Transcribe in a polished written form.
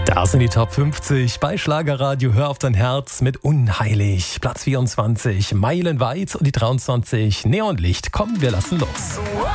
Da sind die Top 50 bei Schlagerradio Hör auf dein Herz mit Unheilig. Platz 24 Meilenweit und die 23 Neonlicht. Komm, wir lassen los.